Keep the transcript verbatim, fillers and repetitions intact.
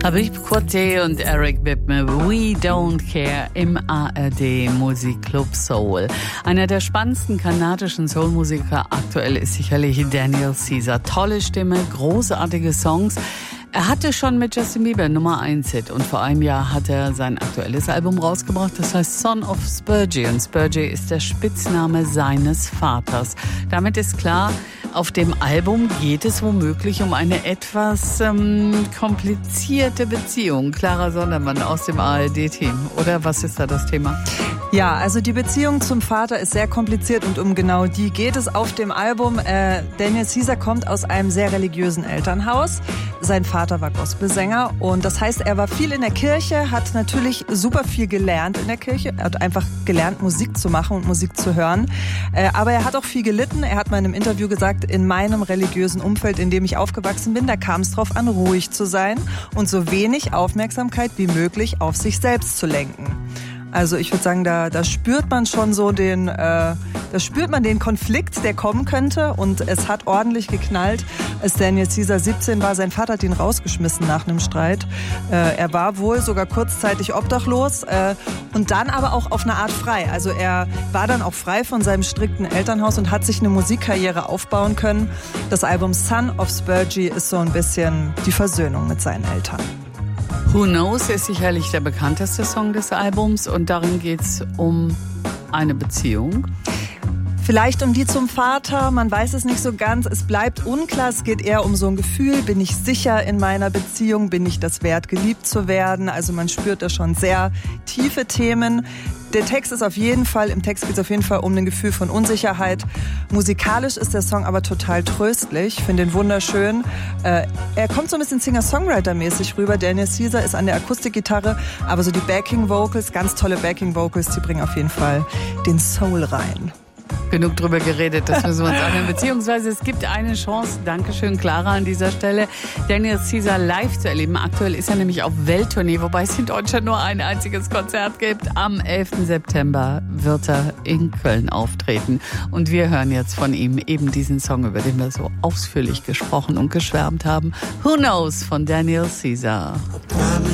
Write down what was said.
Habib Quartet und Eric Bittmer, We Don't Care im A R D Musikclub Soul. Einer der spannendsten kanadischen Soulmusiker aktuell ist sicherlich Daniel Caesar. Tolle Stimme, großartige Songs. Er hatte schon mit Justin Bieber Nummer eins Hit und vor einem Jahr hat er sein aktuelles Album rausgebracht, das heißt Son of Spurgey. Und Spurgey ist der Spitzname seines Vaters. Damit ist klar, auf dem Album geht es womöglich um eine etwas ähm, komplizierte Beziehung. Clara Sondermann aus dem A R D-Team. Oder was ist da das Thema? Ja, also die Beziehung zum Vater ist sehr kompliziert und um genau die geht es auf dem Album. Äh, Daniel Caesar kommt aus einem sehr religiösen Elternhaus. Sein Vater war Gospelsänger und das heißt, er war viel in der Kirche, hat natürlich super viel gelernt in der Kirche. Er hat einfach gelernt, Musik zu machen und Musik zu hören. Äh, aber er hat auch viel gelitten. Er hat mal in einem Interview gesagt, in meinem religiösen Umfeld, in dem ich aufgewachsen bin, da kam es drauf an, ruhig zu sein und so wenig Aufmerksamkeit wie möglich auf sich selbst zu lenken. Also ich würde sagen, da, da spürt man schon so den, äh, da spürt man den Konflikt, der kommen könnte. Und es hat ordentlich geknallt, als Daniel Caesar siebzehn war. Sein Vater hat ihn rausgeschmissen nach einem Streit. Äh, er war wohl sogar kurzzeitig obdachlos äh, und dann aber auch auf eine Art frei. Also er war dann auch frei von seinem strikten Elternhaus und hat sich eine Musikkarriere aufbauen können. Das Album Son of Spurgey ist so ein bisschen die Versöhnung mit seinen Eltern. Who Knows ist sicherlich der bekannteste Song des Albums und darin geht's um eine Beziehung. Vielleicht um die zum Vater, man weiß es nicht so ganz, es bleibt unklar, es geht eher um so ein Gefühl, bin ich sicher in meiner Beziehung, bin ich das wert, geliebt zu werden, also man spürt da schon sehr tiefe Themen. Der Text ist auf jeden Fall, im Text geht es auf jeden Fall um ein Gefühl von Unsicherheit. Musikalisch ist der Song aber total tröstlich, ich finde ihn wunderschön. Äh, er kommt so ein bisschen Singer-Songwriter-mäßig rüber, Daniel Caesar ist an der Akustikgitarre, aber so die Backing-Vocals, ganz tolle Backing-Vocals, die bringen auf jeden Fall den Soul rein. Genug drüber geredet, das müssen wir uns anhören. Beziehungsweise es gibt eine Chance, Dankeschön Clara an dieser Stelle, Daniel Caesar live zu erleben. Aktuell ist er nämlich auf Welttournee, wobei es in Deutschland nur ein einziges Konzert gibt. Am elften September wird er in Köln auftreten. Und wir hören jetzt von ihm eben diesen Song, über den wir so ausführlich gesprochen und geschwärmt haben. Who Knows von Daniel Caesar.